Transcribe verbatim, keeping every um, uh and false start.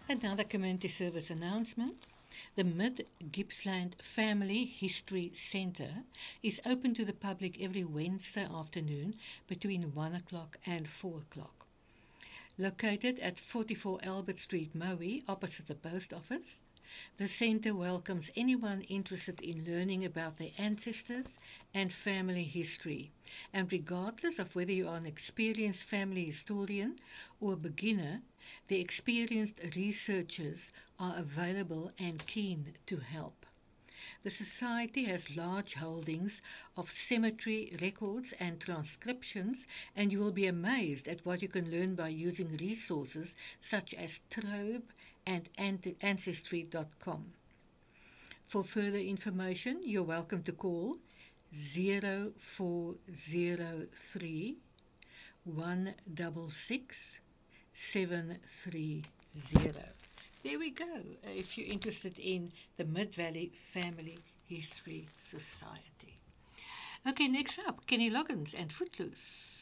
Another community service announcement. The Mid Gippsland Family History Centre is open to the public every Wednesday afternoon between one o'clock and four o'clock. Located at forty-four Albert Street, Maui, opposite the post office, the centre welcomes anyone interested in learning about their ancestors and family history. And regardless of whether you are an experienced family historian or a beginner, the experienced researchers are available and keen to help. The Society has large holdings of cemetery records and transcriptions, and you will be amazed at what you can learn by using resources such as Trove and Ancestry dot com. For further information, you're welcome to call zero four zero three, one six six, seven three zero. There we go, if you're interested in the Mid-Valley Family History Society. Okay, next up, Kenny Loggins and Footloose.